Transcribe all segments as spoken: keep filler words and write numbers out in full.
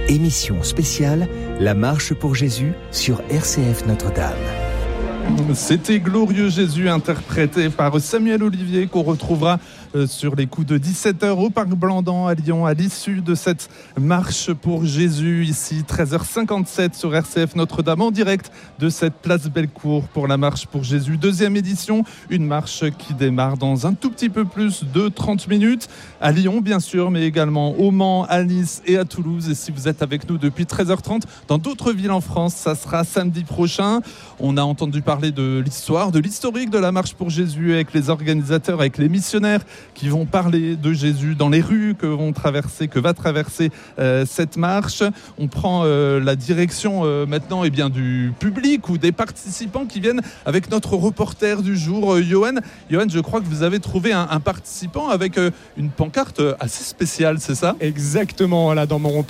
Émission spéciale, la marche pour Jésus sur R C F Notre-Dame. C'était Glorieux Jésus, interprété par Samuel Olivier, qu'on retrouvera sur les coups de dix-sept heures au Parc Blandan à Lyon, à l'issue de cette marche pour Jésus, ici treize heures cinquante-sept sur R C F Notre-Dame, en direct de cette place Bellecour pour la marche pour Jésus. Deuxième édition, une marche qui démarre dans un tout petit peu plus de trente minutes, à Lyon bien sûr, mais également au Mans, à Nice et à Toulouse. Et si vous êtes avec nous depuis treize heures trente, dans d'autres villes en France, ça sera samedi prochain. On a entendu parler de l'histoire, de l'historique de la marche pour Jésus avec les organisateurs, avec les missionnaires qui vont parler de Jésus dans les rues que vont traverser, que va traverser euh, cette marche. On prend euh, la direction euh, maintenant eh bien, du public ou des participants qui viennent avec notre reporter du jour, euh, Johan. Johan, je crois que vous avez trouvé un, un participant avec euh, une pancarte assez spéciale, c'est ça ? Exactement, là dans mon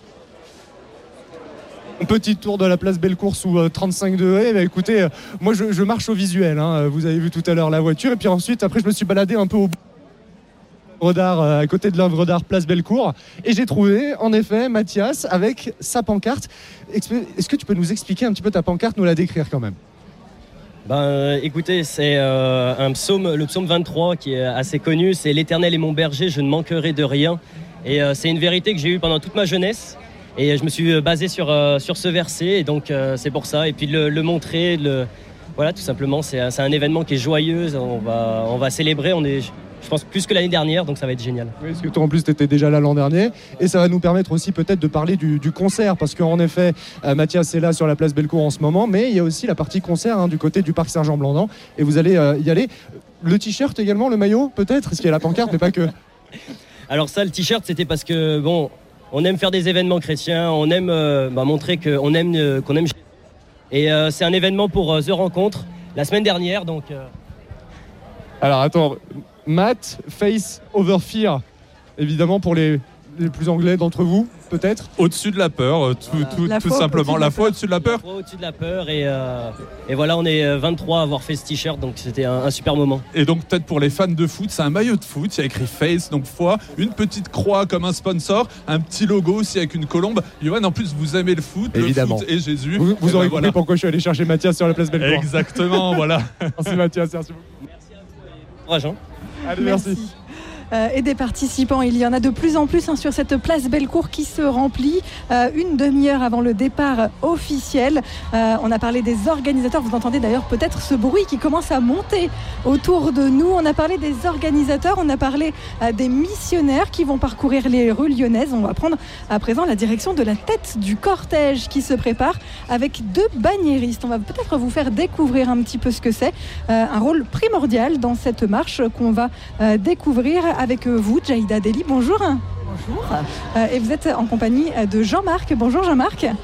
petit tour de la place Bellecour sous euh, trente-cinq degrés. Bah, écoutez, euh, moi je, je marche au visuel, hein. Vous avez vu tout à l'heure la voiture, et puis ensuite après je me suis baladé un peu au bout d'art, euh, à côté de l'œuvre d'art place Bellecour, et j'ai trouvé en effet Mathias avec sa pancarte. Est-ce que tu peux nous expliquer un petit peu ta pancarte, nous la décrire quand même ? Ben, euh, écoutez, c'est euh, un psaume, le psaume vingt-trois qui est assez connu, c'est « L'Éternel est mon berger, je ne manquerai de rien ». Et euh, c'est une vérité que j'ai eue pendant toute ma jeunesse. Et je me suis basé sur, euh, sur ce verset, et donc euh, c'est pour ça. Et puis le, le montrer, le, voilà, tout simplement, c'est un, c'est un événement qui est joyeux. On va, on va célébrer, on est, je pense, plus que l'année dernière, donc ça va être génial. Oui, parce que toi en plus tu étais déjà là l'an dernier, et ça va nous permettre aussi peut-être de parler du, du concert, parce qu'en effet, euh, Mathias est là sur la place Bellecour en ce moment, mais il y a aussi la partie concert hein, du côté du Parc Saint-Jean-Blandan, et vous allez euh, y aller. Le t-shirt également, le maillot peut-être, parce qu'il y a la pancarte, mais pas que. Alors ça, le t-shirt, c'était parce que, bon... On aime faire des événements chrétiens, on aime euh, bah, montrer qu'on aime, euh, qu'on aime. Et euh, c'est un événement pour euh, The Rencontre, la semaine dernière. Donc, euh... Alors attends, Matt, Face Over Fear, évidemment pour les, les plus anglais d'entre vous, peut-être. Au-dessus de la peur, tout, voilà. tout, la tout simplement. La foi au-dessus de la peur. La foi au-dessus de la peur. Et, euh, et voilà, on est vingt-trois à avoir fait ce t-shirt, donc c'était un, un super moment. Et donc peut-être pour les fans de foot, c'est un maillot de foot, il y a écrit Face, donc foi, une petite croix comme un sponsor, un petit logo aussi avec une colombe. Johan, en plus vous aimez le foot, évidemment. Le foot et Jésus. Vous, vous et aurez ben, compris voilà. pourquoi je suis allé chercher Mathias sur la place Bellecour. Exactement, voilà. Merci Mathias, merci beaucoup. Merci à vous et courage. Hein. Allez, merci. merci. Euh, et des participants, il y en a de plus en plus hein, sur cette place Bellecour qui se remplit euh, une demi-heure avant le départ officiel. Euh, on a parlé des organisateurs, vous entendez d'ailleurs peut-être ce bruit qui commence à monter autour de nous. On a parlé des organisateurs, on a parlé euh, des missionnaires qui vont parcourir les rues lyonnaises. On va prendre à présent la direction de la tête du cortège qui se prépare avec deux banniéristes. On va peut-être vous faire découvrir un petit peu ce que c'est, euh, un rôle primordial dans cette marche qu'on va euh, découvrir avec vous, Jaïda Deli. Bonjour. Bonjour. Euh, et vous êtes en compagnie de Jean-Marc. Bonjour Jean-Marc. Bonjour.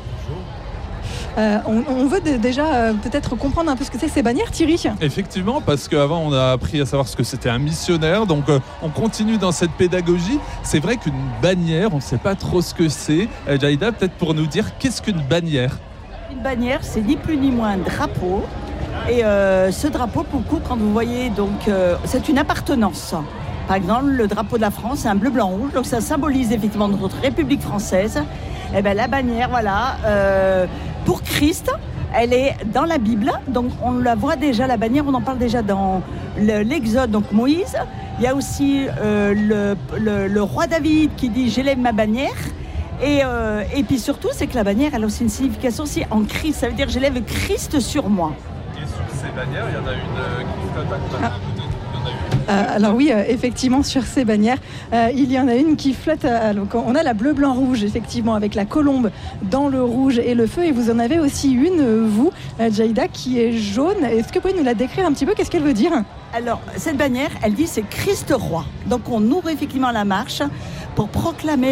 Euh, on, on veut de, déjà euh, peut-être comprendre un peu ce que c'est ces bannières, Thierry. Effectivement, parce qu'avant on a appris à savoir ce que c'était un missionnaire, donc euh, on continue dans cette pédagogie. C'est vrai qu'une bannière, on ne sait pas trop ce que c'est. Euh, Jaïda, peut-être pour nous dire, qu'est-ce qu'une bannière ? Une bannière, c'est ni plus ni moins un drapeau. Et euh, ce drapeau, pour le coup, quand vous voyez, donc, euh, c'est une appartenance. Par exemple, le drapeau de la France, c'est un bleu, blanc, rouge. Donc ça symbolise effectivement notre République française. Et bien la bannière, voilà, euh, pour Christ, elle est dans la Bible. Donc on la voit déjà, la bannière, on en parle déjà dans le, l'Exode, donc Moïse. Il y a aussi euh, le, le, le roi David qui dit « j'élève ma bannière ». Et, euh, et puis surtout, c'est que la bannière, elle a aussi une signification aussi en Christ. Ça veut dire « j'élève Christ sur moi ». Et sur ces bannières, il y en a une qui flotte à côté. Ah. Euh, alors oui, euh, effectivement, sur ces bannières, euh, il y en a une qui flotte. À, donc on a la bleu, blanc, rouge, effectivement, avec la colombe dans le rouge et le feu. Et vous en avez aussi une, euh, vous, euh, Jaïda, qui est jaune. Est-ce que vous pouvez nous la décrire un petit peu ? Qu'est-ce qu'elle veut dire ? Alors, cette bannière, elle dit c'est Christ roi. Donc on ouvre effectivement la marche pour proclamer